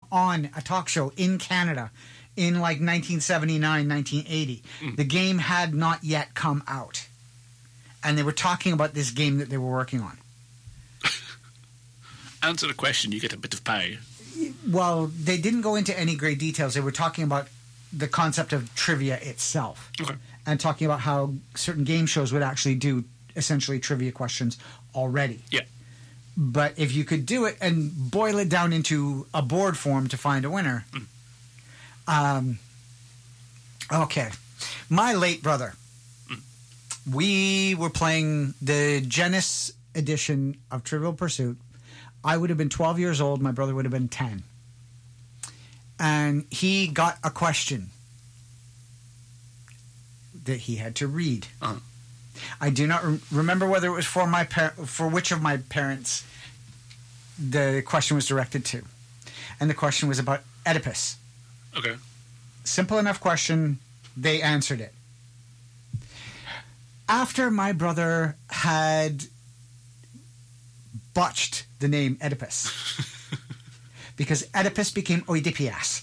on a talk show in Canada in like 1979, 1980. The game had not yet come out. And they were talking about this game that they were working on. Answer the question, you get a bit of pie. Well, they didn't go into any great details. They were talking about the concept of trivia itself. Okay. And talking about how certain game shows would actually do essentially trivia questions already. Yeah. But if you could do it and boil it down into a board form to find a winner. Okay. My late brother. We were playing the Genesis edition of Trivial Pursuit. I would have been 12 years old. My brother would have been 10. And he got a question that he had to read. I do not remember whether it was for for which of my parents the question was directed to. And the question was about Oedipus. Okay. Simple enough question. They answered it. After my brother had botched the name Oedipus, because Oedipus became Oedipias.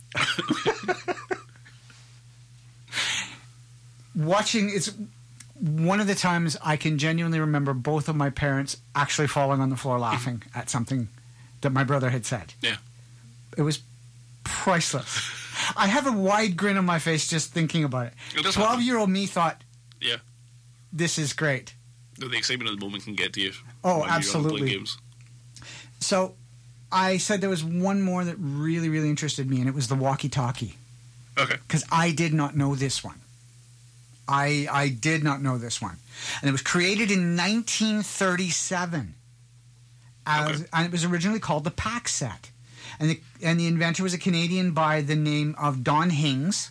Watching, it's one of the times I can genuinely remember both of my parents actually falling on the floor laughing at something that my brother had said. Yeah. It was priceless. I have a wide grin on my face just thinking about it. 12-year-old me thought, yeah, this is great. The excitement of the moment can get to you. Oh, absolutely. Playing games. So I said there was one more that really, really interested me, and it was the walkie-talkie. Okay. Because I did not know this one. I did not know this one. And it was created in 1937. And it was originally called the Pack Set. And the inventor was a Canadian by the name of Don Hings.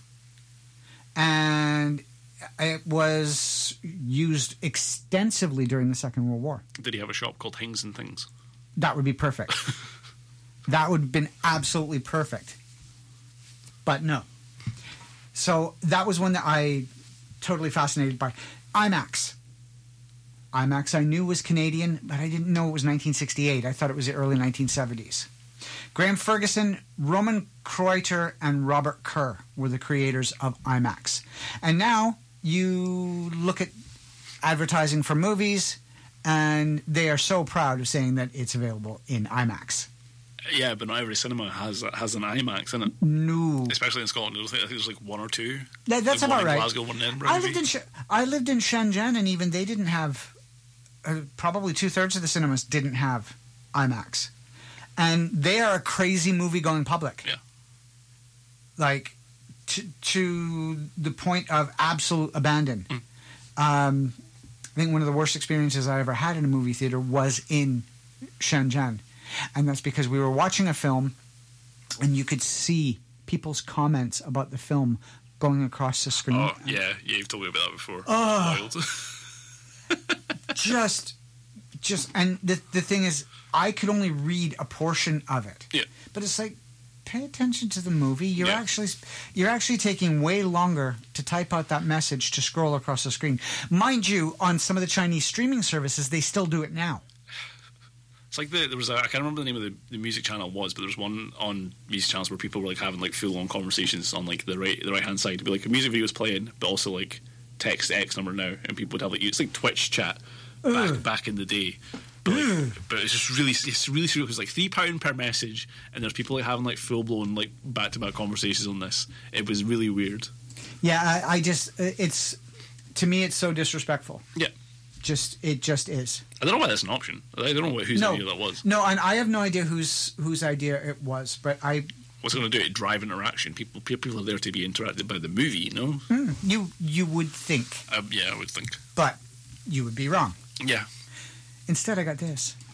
And it was used extensively during the Second World War. Did he have a shop called Hings and Things? That would be perfect. That would have been absolutely perfect. But no. So that was one that I totally fascinated by. IMAX. IMAX I knew was Canadian, but I didn't know it was 1968. I thought it was the early 1970s. Graham Ferguson, Roman Kreuter, and Robert Kerr were the creators of IMAX. And now you look at advertising for movies, and they are so proud of saying that it's available in IMAX. Yeah, but not every cinema has an IMAX in it. No. Especially in Scotland. I think there's like one or two. That's like about one in right. Glasgow, one in Edinburgh. I lived in Shenzhen, and even they didn't have... probably 2/3 of the cinemas didn't have IMAX. And they are a crazy movie-going public. Yeah. Like, to the point of absolute abandon. I think one of the worst experiences I ever had in a movie theater was in Shenzhen. And that's because we were watching a film, and you could see people's comments about the film going across the screen. Oh, yeah, you've told me about that before. Wild. just, and the thing is, I could only read a portion of it. Yeah. But it's like, pay attention to the movie. You're actually taking way longer to type out that message to scroll across the screen. Mind you, on some of the Chinese streaming services, they still do it now. It's like there was I can't remember the name of the music channel was, but there was one on music channels where people were like having like full on conversations on like the right hand side. It'd be like a music video was playing, but also like text X number now, and people would have like it's like Twitch chat back in the day. But it's just really surreal because like £3 per message, and there's people like having like full blown like back to back conversations on this. It was really weird. Yeah, I just it's to me it's so disrespectful. Yeah. It just is. I don't know why that's an option. I don't know whose idea that was. No, and I have no idea whose idea it was. But what's it going to do? It drive interaction. People are there to be interacted by the movie. You know. You would think. Yeah, I would think. But you would be wrong. Yeah. Instead, I got this.